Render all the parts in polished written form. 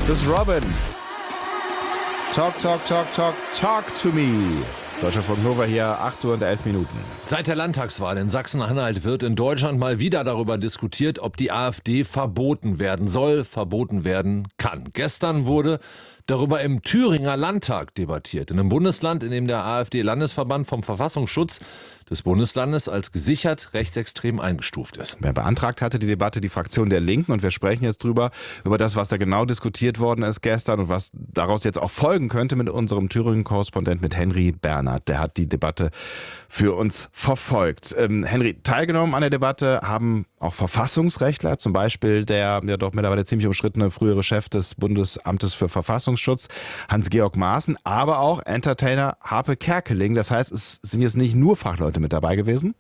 Das ist Robin. Talk, talk, talk, talk, talk to me. Deutschlandfunk Nova hier, 8 Uhr und 11 Minuten. Seit der Landtagswahl in Sachsen-Anhalt wird in Deutschland mal wieder darüber diskutiert, ob die AfD verboten werden soll, verboten werden kann. Gestern wurde darüber im Thüringer Landtag debattiert. In einem Bundesland, in dem der AfD-Landesverband vom Verfassungsschutz des Bundeslandes als gesichert rechtsextrem eingestuft ist. Wer beantragt hatte die Debatte, die Fraktion der Linken. Und wir sprechen jetzt über das, was da genau diskutiert worden ist gestern und was daraus jetzt auch folgen könnte mit unserem Thüringen-Korrespondent, mit Henry Bernhard. Der hat die Debatte für uns verfolgt. Henry, teilgenommen an der Debatte haben auch Verfassungsrechtler, zum Beispiel der ja doch mittlerweile ziemlich umstrittene frühere Chef des Bundesamtes für Verfassungsschutz, Hans-Georg Maaßen, aber auch Entertainer Harpe Kerkeling. Das heißt, es sind jetzt nicht nur Fachleute mit dabei gewesen?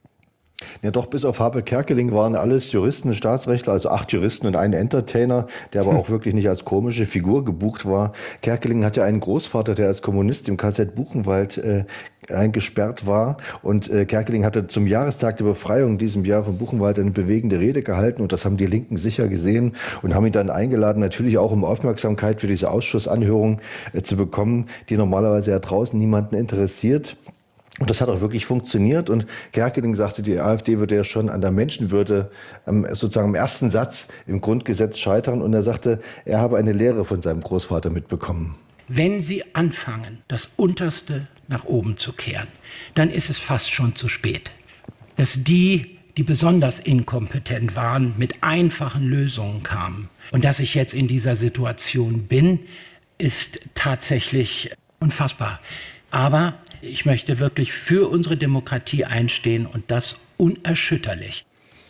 Ja, doch, bis auf Harpe Kerkeling waren alles Juristen und Staatsrechtler, also 8 Juristen und ein Entertainer, der aber auch wirklich nicht als komische Figur gebucht war. Kerkeling hat ja einen Großvater, der als Kommunist im KZ Buchenwald eingesperrt war. Und Kerkeling hatte zum Jahrestag der Befreiung in diesem Jahr von Buchenwald eine bewegende Rede gehalten. Und das haben die Linken sicher gesehen und haben ihn dann eingeladen, natürlich auch um Aufmerksamkeit für diese Ausschussanhörung zu bekommen, die normalerweise ja draußen niemanden interessiert. Und das hat auch wirklich funktioniert. Und Kerkeling sagte, die AfD würde ja schon an der Menschenwürde sozusagen im ersten Satz im Grundgesetz scheitern. Und er sagte, er habe eine Lehre von seinem Großvater mitbekommen. Wenn Sie anfangen, das Unterste nach oben zu kehren, dann ist es fast schon zu spät. Dass die besonders inkompetent waren, mit einfachen Lösungen kamen. Und dass ich jetzt in dieser Situation bin, ist tatsächlich unfassbar. Aber ich möchte wirklich für unsere Demokratie einstehen und das unerschütterlich.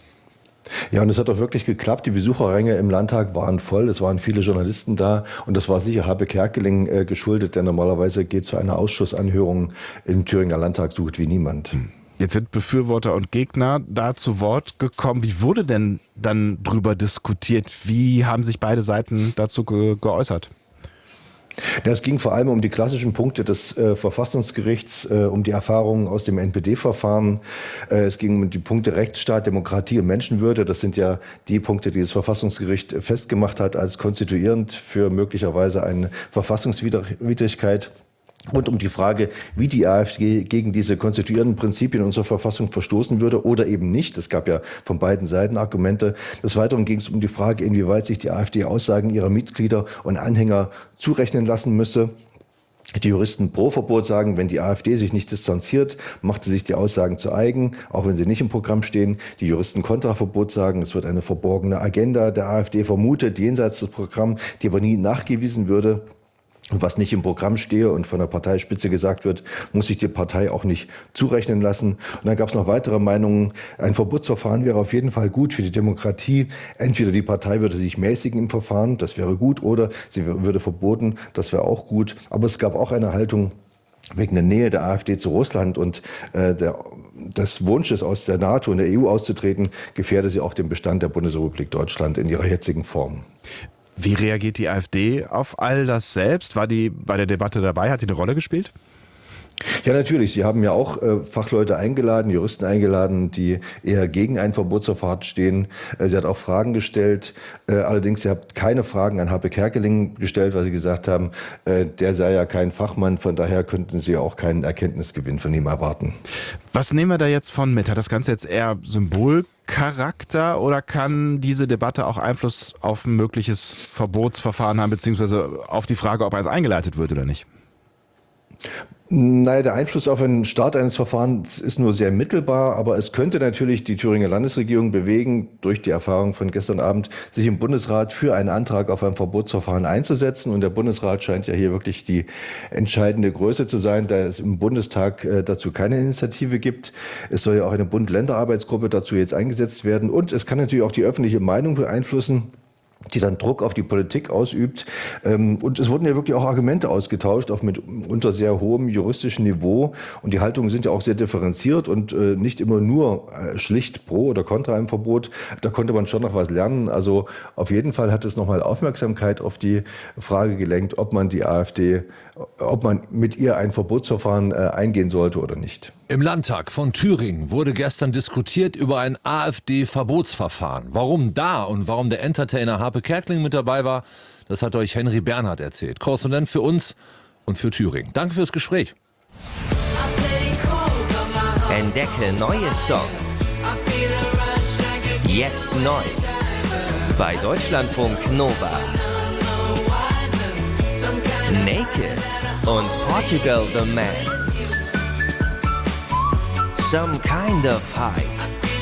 Ja, und es hat auch wirklich geklappt. Die Besucherränge im Landtag waren voll. Es waren viele Journalisten da. Und das war sicher Harpe Kerkeling geschuldet, denn normalerweise geht zu einer Ausschussanhörung im Thüringer Landtag so gut wie niemand. Jetzt sind Befürworter und Gegner da zu Wort gekommen. Wie wurde denn dann drüber diskutiert? Wie haben sich beide Seiten dazu geäußert? Das ging vor allem um die klassischen Punkte des Verfassungsgerichts, um die Erfahrungen aus dem NPD-Verfahren. Es ging um die Punkte Rechtsstaat, Demokratie und Menschenwürde. Das sind ja die Punkte, die das Verfassungsgericht festgemacht hat als konstituierend für möglicherweise eine Verfassungswidrigkeit. Und um die Frage, wie die AfD gegen diese konstituierenden Prinzipien unserer Verfassung verstoßen würde oder eben nicht. Es gab ja von beiden Seiten Argumente. Des Weiteren ging es um die Frage, inwieweit sich die AfD Aussagen ihrer Mitglieder und Anhänger zurechnen lassen müsse. Die Juristen pro Verbot sagen, wenn die AfD sich nicht distanziert, macht sie sich die Aussagen zu eigen, auch wenn sie nicht im Programm stehen. Die Juristen kontra Verbot sagen, es wird eine verborgene Agenda der AfD vermutet, jenseits des Programms, die aber nie nachgewiesen würde. Und was nicht im Programm stehe und von der Parteispitze gesagt wird, muss sich die Partei auch nicht zurechnen lassen. Und dann gab es noch weitere Meinungen. Ein Verbotsverfahren wäre auf jeden Fall gut für die Demokratie. Entweder die Partei würde sich mäßigen im Verfahren, das wäre gut, oder sie würde verboten, das wäre auch gut. Aber es gab auch eine Haltung wegen der Nähe der AfD zu Russland und des Wunsches, aus der NATO und der EU auszutreten, gefährde sie auch den Bestand der Bundesrepublik Deutschland in ihrer jetzigen Form. Wie reagiert die AfD auf all das selbst? War die bei der Debatte dabei? Hat die eine Rolle gespielt? Ja, natürlich. Sie haben ja auch Fachleute eingeladen, Juristen eingeladen, die eher gegen ein Verbotsverfahren stehen. Sie hat auch Fragen gestellt. Allerdings, sie hat keine Fragen an Harpe Kerkeling gestellt, weil sie gesagt haben, der sei ja kein Fachmann. Von daher könnten sie auch keinen Erkenntnisgewinn von ihm erwarten. Was nehmen wir da jetzt von mit? Hat das Ganze jetzt eher Symbolcharakter oder kann diese Debatte auch Einfluss auf ein mögliches Verbotsverfahren haben, beziehungsweise auf die Frage, ob eins eingeleitet wird oder nicht? Naja, der Einfluss auf den Start eines Verfahrens ist nur sehr mittelbar, aber es könnte natürlich die Thüringer Landesregierung bewegen, durch die Erfahrung von gestern Abend, sich im Bundesrat für einen Antrag auf ein Verbotsverfahren einzusetzen. Und der Bundesrat scheint ja hier wirklich die entscheidende Größe zu sein, da es im Bundestag dazu keine Initiative gibt. Es soll ja auch eine Bund-Länder-Arbeitsgruppe dazu jetzt eingesetzt werden. Und es kann natürlich auch die öffentliche Meinung beeinflussen, die dann Druck auf die Politik ausübt. Und es wurden ja wirklich auch Argumente ausgetauscht, auf mitunter sehr hohem juristischen Niveau. Und die Haltungen sind ja auch sehr differenziert und nicht immer nur schlicht pro oder kontra einem Verbot. Da konnte man schon noch was lernen. Also auf jeden Fall hat es nochmal Aufmerksamkeit auf die Frage gelenkt, ob man die AfD, ob man mit ihr ein Verbotsverfahren eingehen sollte oder nicht. Im Landtag von Thüringen wurde gestern diskutiert über ein AfD-Verbotsverfahren. Warum da und warum der Entertainer Harpe Harpe Kerkeling mit dabei war. Das hat euch Henry Bernhard erzählt. Korrespondent für uns und für Thüringen. Danke fürs Gespräch. Entdecke neue Songs. Jetzt neu. Bei Deutschlandfunk Nova. Naked und Portugal the Man. Some Kind of High.